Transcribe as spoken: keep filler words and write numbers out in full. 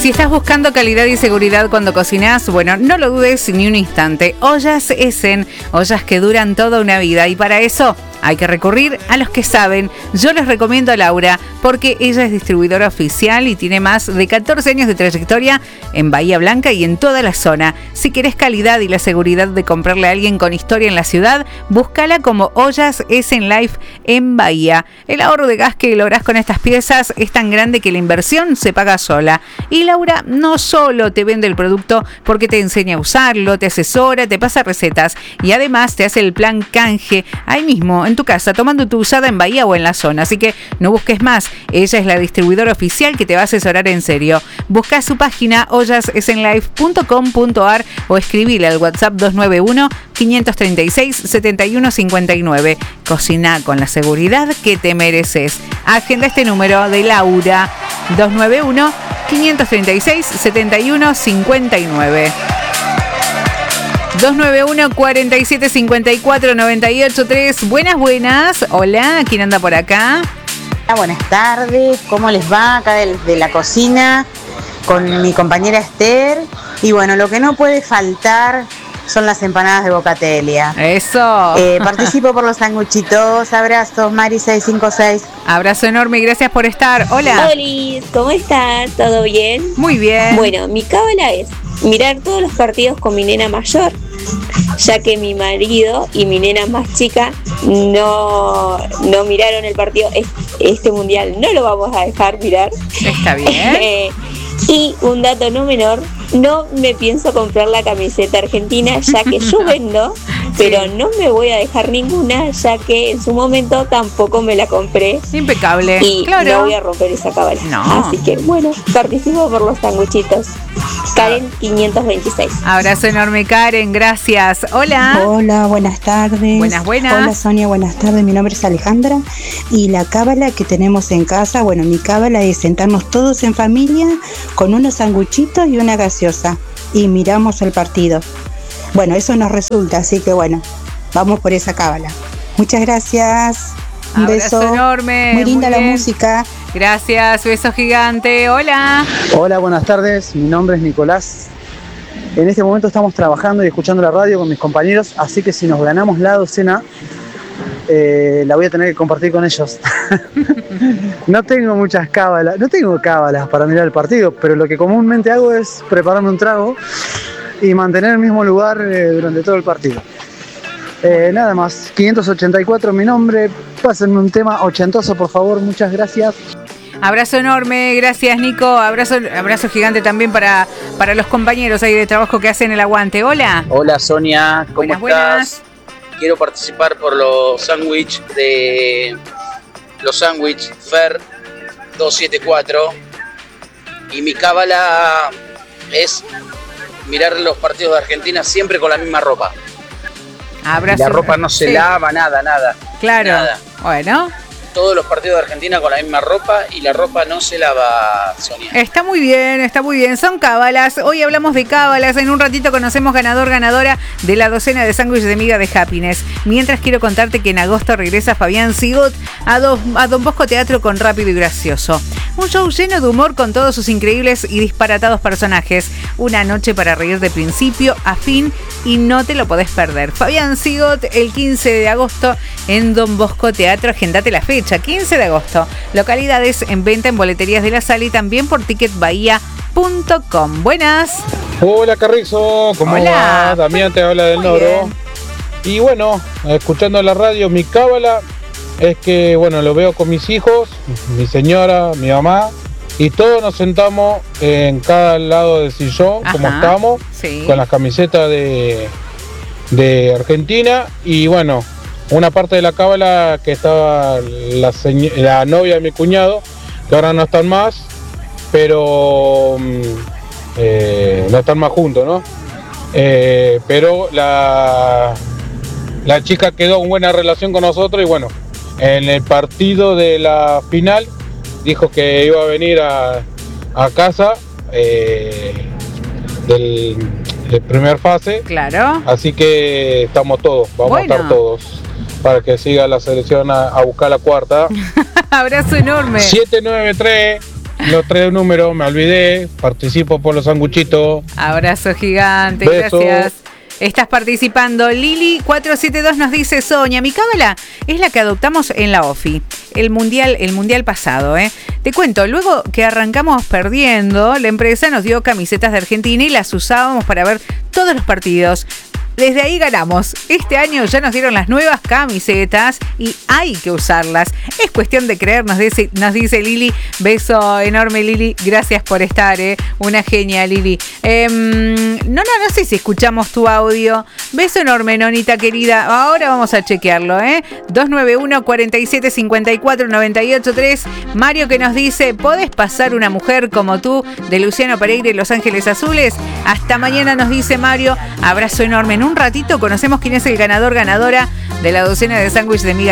Si estás buscando calidad y seguridad cuando cocinas, bueno, no lo dudes ni un instante. Ollas Essen, ollas que duran toda una vida, y para eso hay que recurrir a los que saben. Yo les recomiendo a Laura porque ella es distribuidora oficial y tiene más de catorce años de trayectoria en Bahía Blanca y en toda la zona. Si querés calidad y la seguridad de comprarle a alguien con historia en la ciudad, búscala como Ollas Essen Life en Bahía. El ahorro de gas que lográs con estas piezas es tan grande que la inversión se paga sola. Y Laura no solo te vende el producto porque te enseña a usarlo, te asesora, te pasa recetas y además te hace el plan canje ahí mismo en tu casa, tomando tu usada en Bahía o en la zona. Así que no busques más. Ella es la distribuidora oficial que te va a asesorar en serio. Busca su página ollas essen life punto com punto a r o escribile al WhatsApp dos nueve uno, cinco tres seis, siete uno cinco nueve. Cocina con la seguridad que te mereces. Agenda este número de Laura: dos nueve uno, cinco tres seis, siete uno cinco nueve. dos nueve uno, cuatro siete cinco cuatro, nueve ocho tres. Buenas, buenas. Hola, ¿quién anda por acá? Buenas tardes, ¿cómo les va? Acá de, de la cocina con mi compañera Esther. Y bueno, lo que no puede faltar son las empanadas de Bocatelia. Eso. Eh, participo por los sanguchitos. Abrazos, Mari seis cinco seis. Abrazo enorme y gracias por estar. Hola. Hola, ¿cómo estás? ¿Todo bien? Muy bien. Bueno, mi cábala es mirar todos los partidos con mi nena mayor, ya que mi marido y mi nena más chica no, no miraron el partido. Este mundial no lo vamos a dejar mirar. Está bien. eh, y un dato no menor, no me pienso comprar la camiseta argentina, ya que yo vendo, pero no me voy a dejar ninguna, ya que en su momento tampoco me la compré. Impecable. Y claro. no voy a romper esa cábala. No. Así que bueno, participo por los sanguchitos. Karen quinientos veintiséis. Abrazo enorme, Karen, gracias. Hola. Hola, buenas tardes. Buenas, buenas. Hola, Sonia, buenas tardes. Mi nombre es Alejandra. Y la cábala que tenemos en casa, bueno, mi cábala es sentarnos todos en familia con unos sanguchitos y una gaseosa. Y miramos el partido. Bueno, eso nos resulta, así que bueno, vamos por esa cábala. Muchas gracias. Un Abrazo beso enorme. Muy linda muy la bien. música. Gracias, beso gigante. Hola. Hola, buenas tardes. Mi nombre es Nicolás. En este momento estamos trabajando y escuchando la radio con mis compañeros, así que si nos ganamos la docena, eh, la voy a tener que compartir con ellos. No tengo muchas cábalas, no tengo cábalas para mirar el partido, pero lo que comúnmente hago es prepararme un trago y mantener el mismo lugar eh, durante todo el partido. Eh, nada más, quinientos ochenta y cuatro mi nombre, pásenme un tema ochentoso por favor, muchas gracias. Abrazo enorme, gracias Nico, abrazo, abrazo gigante también para, para los compañeros ahí de trabajo que hacen el aguante. Hola. Hola Sonia, ¿cómo Buenas, estás? buenas. Quiero participar por los sándwiches de los sándwiches Fer doscientos setenta y cuatro y mi cábala es mirar los partidos de Argentina siempre con la misma ropa. Abrazo. La ropa no se sí. lava, nada, nada. Claro. Nada. Bueno. Todos los partidos de Argentina con la misma ropa y la ropa no se lava, Sonia. Está muy bien, está muy bien. Son cábalas. Hoy hablamos de cábalas. En un ratito conocemos ganador, ganadora de la docena de sándwiches de miga de Happiness. Mientras quiero contarte que en agosto regresa Fabián Sigot a, Do, a Don Bosco Teatro con Rápido y Gracioso. Un show lleno de humor con todos sus increíbles y disparatados personajes. Una noche para reír de principio a fin y no te lo podés perder. Fabián Sigot el quince de agosto en Don Bosco Teatro. Agendate la fecha. quince de agosto. Localidades en venta en boleterías de la sala y también por ticket bahía punto com. Buenas. Hola Carrizo, ¿cómo Hola. va? Damián te habla del Muy Noro. bien. Y bueno, escuchando la radio, mi cábala es que, bueno, lo veo con mis hijos, mi señora, mi mamá, y todos nos sentamos en cada lado del sillón, Ajá. como estamos, Sí. con las camisetas de, de Argentina, y bueno, una parte de la cábala que estaba la, señ- la novia de mi cuñado, que ahora no están más, pero mm, eh, no están más juntos, ¿no? Eh, pero la, la chica quedó en buena relación con nosotros y bueno, en el partido de la final dijo que iba a venir a, a casa eh, del, del primer fase. Claro. Así que estamos todos, vamos Bueno. a estar todos para que siga la selección a, a buscar la cuarta. Abrazo enorme. siete nueve tres los tres números, me olvidé, participo por los sanguchitos. Abrazo gigante, Beso. gracias. Estás participando. Lili cuatro siete dos nos dice, Sonia, mi cábala es la que adoptamos en la OFI, el mundial, el mundial pasado, ¿eh? Te cuento, luego que arrancamos perdiendo, la empresa nos dio camisetas de Argentina y las usábamos para ver todos los partidos. Desde ahí ganamos. Este año ya nos dieron las nuevas camisetas y hay que usarlas. Es cuestión de creer, nos dice, nos dice Lili. Beso enorme, Lili. Gracias por estar, ¿eh? Una genia, Lili. Eh, no, no, no sé si escuchamos tu audio. Beso enorme, Nonita querida. Ahora vamos a chequearlo, ¿eh? dos nueve uno, cuatro siete, cinco cuatro, nueve ocho tres. Mario que nos dice, ¿podés pasar una mujer como tú de Luciano Pereira y Los Ángeles Azules? Hasta mañana, nos dice Mario. Abrazo enorme. En un ratito conocemos quién es el ganador, ganadora de la docena de sándwich de miga